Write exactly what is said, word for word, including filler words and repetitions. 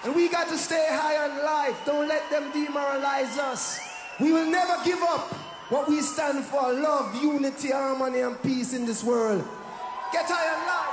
And we got to stay high on life. Don't let them demoralize us. We will never give up what we stand for. Love, unity, harmony, and peace in this world. Get high on life.